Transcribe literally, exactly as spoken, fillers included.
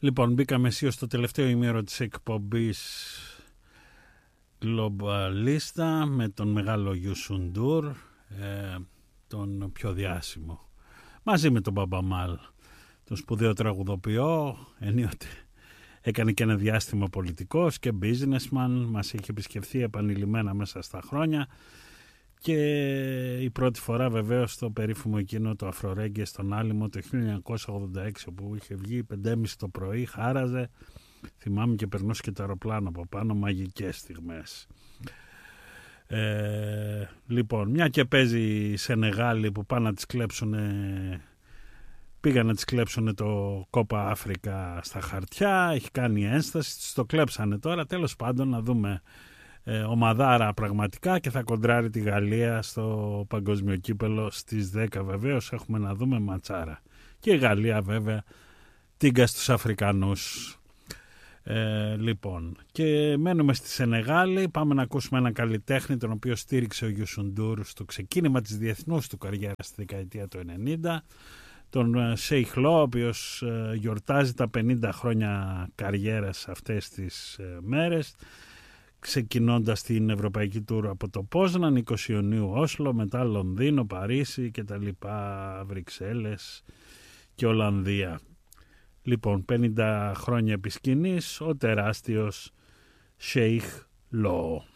Λοιπόν, μπήκαμε αισίως στο τελευταίο ημίρο της εκπομπής Globalista με τον μεγάλο Youssou N'Dour, ε, τον πιο διάσημο, μαζί με τον Μπαμπαμάλ, τον σπουδαίο τραγουδοποιό. Ενίοτε έκανε και ένα διάστημα πολιτικός και businessman, μας έχει επισκεφθεί επανειλημμένα μέσα στα χρόνια, και η πρώτη φορά βεβαίως στο περίφημο εκείνο το Αφρορέγγε στον Άλυμο το χίλια εννιακόσια ογδόντα έξι, όπου είχε βγει πέντε και μισή το πρωί, χάραζε, θυμάμαι, και περνούσε και το αεροπλάνο από πάνω, μαγικές στιγμές. Ε, λοιπόν, μια και παίζει η Σενεγάλη που πάνε να τις κλέψουνε, πήγαν να τις κλέψουνε το Κόπα Αφρικα στα χαρτιά, έχει κάνει ένσταση, τους το κλέψανε τώρα, τέλος πάντων να δούμε. Ε, ομαδάρα πραγματικά, και θα κοντράρει τη Γαλλία στο παγκόσμιο κύπελο στις δέκα. Βεβαίως έχουμε να δούμε ματσάρα, και η Γαλλία βέβαια τίγκα στους Αφρικανούς. Ε, λοιπόν, και μένουμε στη Σενεγάλη. Πάμε να ακούσουμε έναν καλλιτέχνη τον οποίο στήριξε ο Youssou N'Dour στο ξεκίνημα της διεθνούς του καριέρας στη δεκαετία του ενενήντα, τον Σέιχ Λό, ο οποίος ε, γιορτάζει τα πενήντα χρόνια καριέρας αυτές τις ε, μέρες, ξεκινώντας την ευρωπαϊκή τουρ από το Πόσναν, είκοσι Ιουνίου Όσλο, μετά Λονδίνο, Παρίσι και τα λοιπά, Βρυξέλλες και Ολλανδία. Λοιπόν, πενήντα χρόνια επί σκηνής, ο τεράστιος Σέιχ Λό.